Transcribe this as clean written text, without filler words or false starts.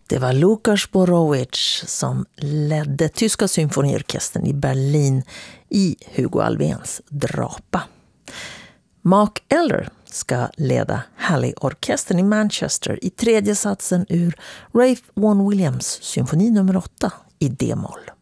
Det var Lukas Borowicz som ledde tyska symfoniorkestern i Berlin i Hugo Alfvéns Drapa. Mark Eller ska leda Halley-orkestern i Manchester i tredje satsen ur Ralph Vaughan Williams symfoni nummer 8 i D-moll.